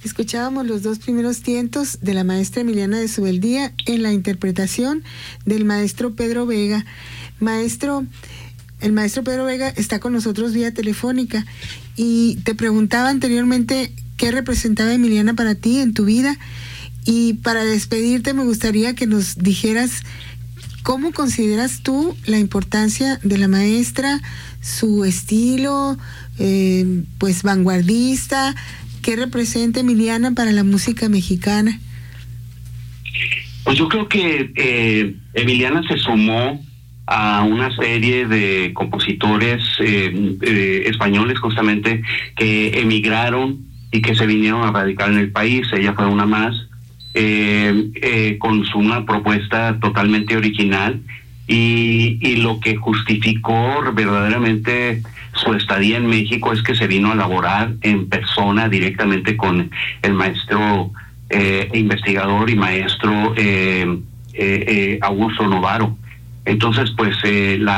Escuchábamos los dos primeros tientos de la maestra Emiliana de Subeldía en la interpretación del maestro Pedro Vega. El maestro Pedro Vega está con nosotros vía telefónica y te preguntaba anteriormente qué representaba Emiliana para ti en tu vida, y para despedirte me gustaría que nos dijeras cómo consideras tú la importancia de la maestra, su estilo, pues vanguardista. ¿Qué representa Emiliana para la música mexicana? Pues yo creo que Emiliana se sumó a una serie de compositores españoles justamente que emigraron y que se vinieron a radicar en el país. Ella fue una más, con una propuesta totalmente original, y lo que justificó verdaderamente su estadía en México es que se vino a laborar en persona directamente con el maestro investigador y maestro Augusto Novaro. Entonces, pues la